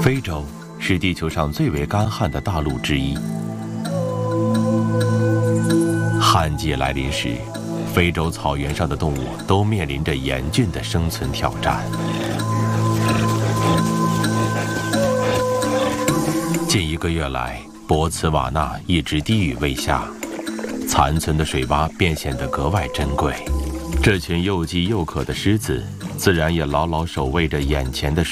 非洲是地球上最为干旱的大陆之一。旱季来临时，非洲草原上的动物都面临着严峻的生存挑战。近1个月来，博茨瓦纳一直滴雨未下，残存的水洼便显得格外珍贵。这群又饥又渴的狮子，自然也牢牢守卫着眼前的水。